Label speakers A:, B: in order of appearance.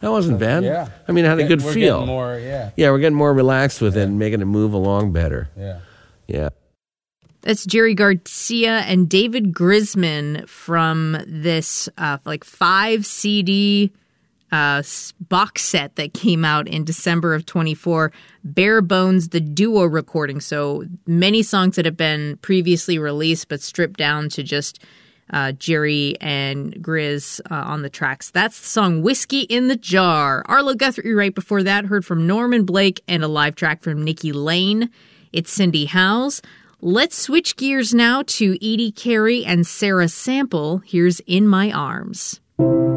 A: That wasn't bad.
B: Yeah.
A: I mean, it had a good
B: we're
A: feel.
B: Getting more, yeah.
A: Yeah, we're getting more relaxed with it and making it move along better.
B: Yeah.
A: Yeah.
C: That's Jerry Garcia and David Grisman from this 5 CD box set that came out in December of 24, Bare Bones, the duo recording. So many songs that have been previously released but stripped down to just Jerry and Grizz on the tracks. That's the song Whiskey in the Jar. Arlo Guthrie right before that heard from Norman Blake and a live track from Nikki Lane. It's Cindy Howes. Let's switch gears now to Edie Carey and Sarah Sample. Here's In My Arms.